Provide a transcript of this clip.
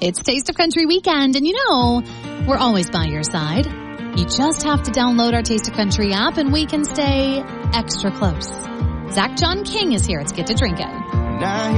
It's Taste of Country weekend, and we're always by your side. You just have to download our Taste of Country app, and we can stay extra close. Zach John King is here. Let's get to drinking.